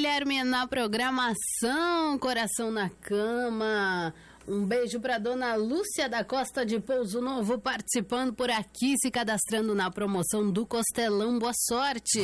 Guilherme, na programação Coração na Cama. Um beijo para dona Lúcia da Costa de Pouso Novo, participando por aqui, se cadastrando na promoção do Costelão. Boa sorte.